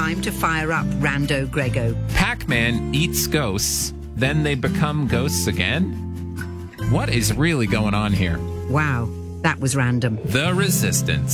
time to fire up Rando Grego. Pac-Man eats ghosts, then they become ghosts again? What is really going on here? Wow, that was random. The Resistance.